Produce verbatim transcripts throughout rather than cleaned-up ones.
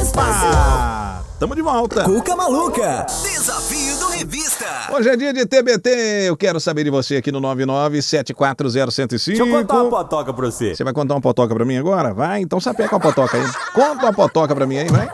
Opa! Tamo de volta. Cuca Maluca. Desafio do Revista. Hoje é dia de T B T. Eu quero saber de você aqui no nove nove sete quatro zero zero zero cinco. Deixa eu contar uma potoca pra você. Você vai contar uma potoca pra mim agora? Vai, então sapeca uma potoca aí. Conta uma potoca pra mim aí, vai.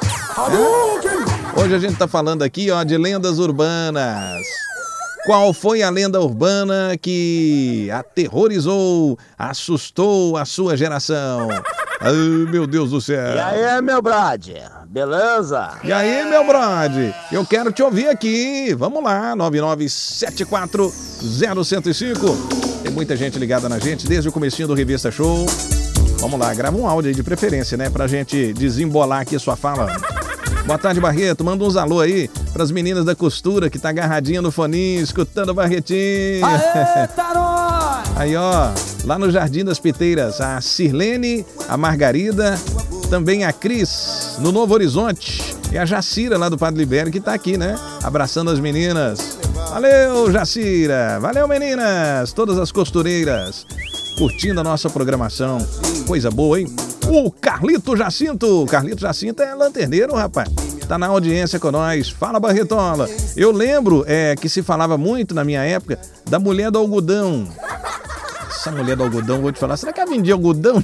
É. Hoje a gente tá falando aqui, ó, de lendas urbanas. Qual foi a lenda urbana que aterrorizou, assustou a sua geração? Ai, meu Deus do céu. E aí, meu brother? Beleza? E aí, meu brother? Eu quero te ouvir aqui. Vamos lá, nove nove sete quatro zero zero zero cinco. Tem muita gente ligada na gente desde o comecinho do Revista Show. Vamos lá, grava um áudio aí de preferência, né? Pra gente desembolar aqui a sua fala. Boa tarde, Barreto. Manda uns alô aí pras meninas da costura que tá agarradinha no foninho, escutando o Barretinho. Aê, tá nós! Aí, ó, lá no Jardim das Piteiras, a Sirlene, a Margarida, também a Cris, no Novo Horizonte, e a Jacira, lá do Padre Libério, que tá aqui, né? Abraçando as meninas. Valeu, Jacira! Valeu, meninas! Todas as costureiras curtindo a nossa programação. Coisa boa, hein? O Carlito Jacinto. O Carlito Jacinto é lanterneiro, rapaz. Tá na audiência com nós. Fala, Barretola. Eu lembro é, que se falava muito na minha época da mulher do algodão. Essa mulher do algodão, vou te falar, será que ela vendia algodão?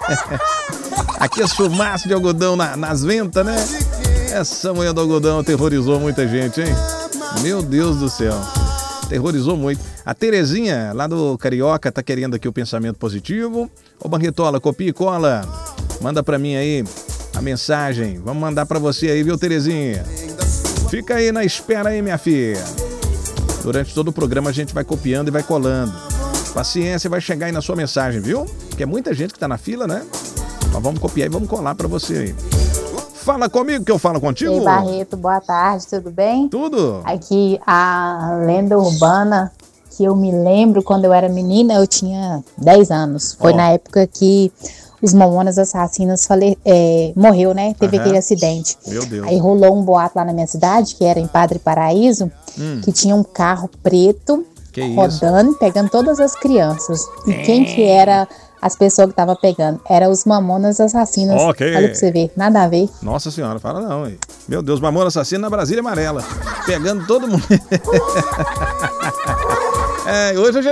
Aqui é chumaço de algodão na, nas ventas, né? Essa mulher do algodão aterrorizou muita gente, hein? Meu Deus do céu. Aterrorizou muito. A Terezinha, lá do Carioca, tá querendo aqui o pensamento positivo. Ô, Barretola, copia e cola. Manda pra mim aí a mensagem. Vamos mandar pra você aí, viu, Terezinha? Fica aí na espera aí, minha filha. Durante todo o programa a gente vai copiando e vai colando. Paciência, vai chegar aí na sua mensagem, viu? Porque é muita gente que tá na fila, né? Mas vamos copiar e vamos colar pra você aí. Fala comigo que eu falo contigo. Ei, Barreto, boa tarde, tudo bem? Tudo. Aqui a lenda urbana que eu me lembro quando eu era menina, eu tinha dez anos. Foi oh. na época que os Mamonas Assassinas fale... é, morreu, né? Teve uhum. aquele acidente. Meu Deus. Aí rolou um boato lá na minha cidade, que era em Padre Paraíso, hum. que tinha um carro preto que rodando, isso? pegando todas as crianças. E é. quem que era as pessoas que estavam pegando? Eram os Mamonas Assassinas. Okay. Olha pra você ver, nada a ver. Nossa senhora, fala não, hein? Meu Deus, Mamonas Assassinas na Brasília Amarela. Pegando todo mundo. É, hoje a gente